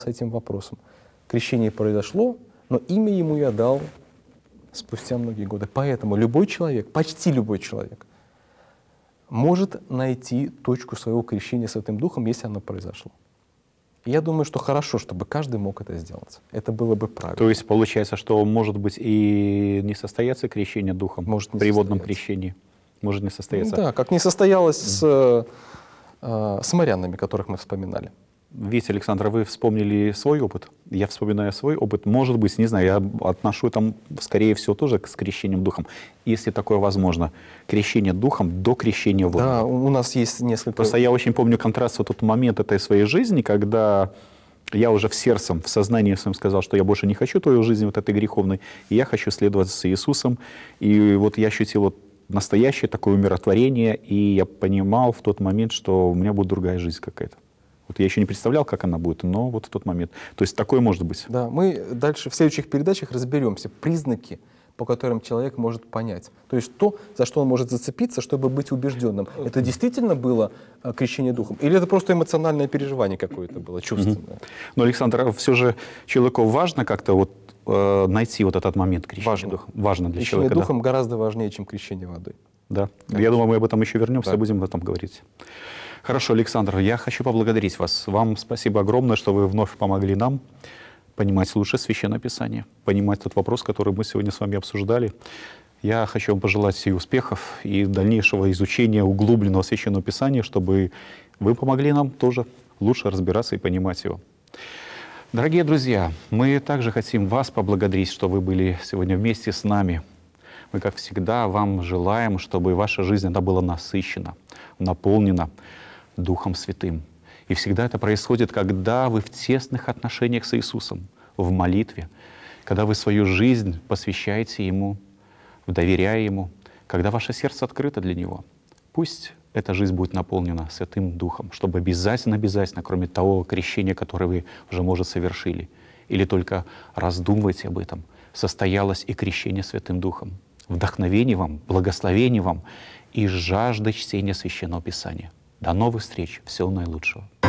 с этим вопросом. Крещение произошло, но имя ему я дал спустя многие годы. Поэтому любой человек, почти любой человек, может найти точку своего крещения Святым Духом, если оно произошло. И я думаю, что хорошо, чтобы каждый мог это сделать. Это было бы правильно. То есть получается, что может быть и не состояться крещение Духом Может не при водном состояться. крещении? Может не состояться. Да, как не состоялось с самарянами, которых мы вспоминали. Видите, Александр, вы вспомнили свой опыт, я вспоминаю свой опыт. Может быть, не знаю, я отношу там, скорее всего, тоже с крещением Духом, если такое возможно. Крещение Духом до крещения водой. Да, у нас есть несколько... Просто я очень помню контраст, вот тот момент этой своей жизни, когда я уже в сердцем, в сознании своем сказал, что я больше не хочу твою жизнь вот этой греховной, и я хочу следовать за Иисусом. И вот я ощутил вот настоящее такое умиротворение, и я понимал в тот момент, что у меня будет другая жизнь какая-то. Вот я еще не представлял, как она будет, но вот в тот момент. То есть такое может быть. Да, мы дальше в следующих передачах разберемся, признаки, по которым человек может понять. То есть то, за что он может зацепиться, чтобы быть убежденным. Это действительно было крещение Духом? Или это просто эмоциональное переживание какое-то было, чувственное? Но, Александр, все же человеку важно как-то вот найти вот этот момент крещения Духом. Важно для Крещение человека. Духом гораздо важнее, чем крещение водой. Да. Я думаю, мы об этом еще вернемся, Да. будем об этом говорить. Хорошо, Александр, я хочу поблагодарить вас. Вам спасибо огромное, что вы вновь помогли нам понимать лучше Священное Писание, понимать тот вопрос, который мы сегодня с вами обсуждали. Я хочу вам пожелать и успехов, и дальнейшего изучения углубленного Священного Писания, чтобы вы помогли нам тоже лучше разбираться и понимать его. Дорогие друзья, мы также хотим вас поблагодарить, что вы были сегодня вместе с нами. Мы, как всегда, вам желаем, чтобы ваша жизнь она была насыщена, наполнена Духом Святым. И всегда это происходит, когда вы в тесных отношениях с Иисусом, в молитве, когда вы свою жизнь посвящаете Ему, доверяя Ему, когда ваше сердце открыто для Него. Пусть эта жизнь будет наполнена Святым Духом, чтобы обязательно, кроме того крещения, которое вы уже, может, совершили, или только раздумывайте об этом, состоялось и крещение Святым Духом. Вдохновений вам, благословений вам и жажда чтения Священного Писания. До новых встреч. Всего наилучшего.